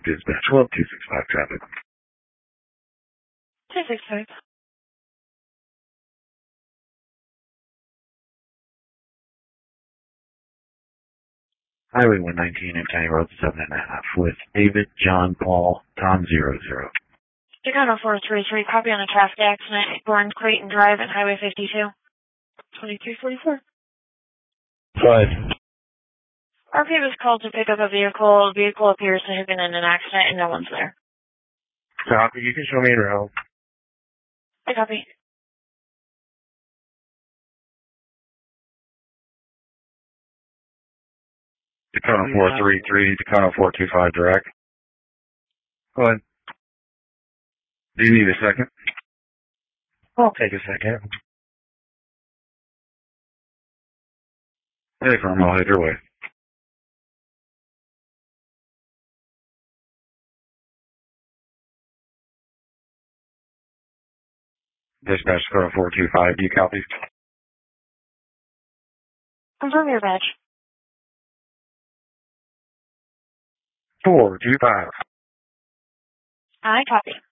Dispatch 12265 traffic. 265. Highway 119 and County Road 7.5 with David, John, Paul, Tom 00. Chicago 433, copy on a traffic accident at Burns Creighton Drive at Highway 52. 2344. Go ahead. RP was called to pick up a vehicle. The vehicle appears to have been in an accident and no one's there. Copy. You can show me around. I copy. Dakota 433, Dakota 425 direct. Go ahead. Do you need a second? I'll take a second. Hey, firm, I'll head your way. Dispatch Dakota 425, do you copy? Confirm your badge. 425. I copy.